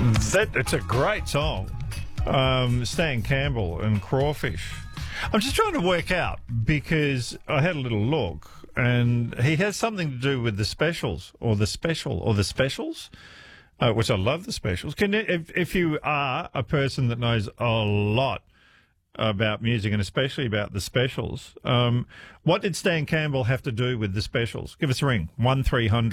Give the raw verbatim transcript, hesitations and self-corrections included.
That, it's a great song. Um, Stan Campbell and Crawfish. I'm just trying to work out because I had a little look and he has something to do with the specials or the special or the specials, uh, which I love the specials. Can you, if, if you are a person that knows a lot about music and especially about the specials, um, what did Stan Campbell have to do with the specials? Give us a ring, one three hundred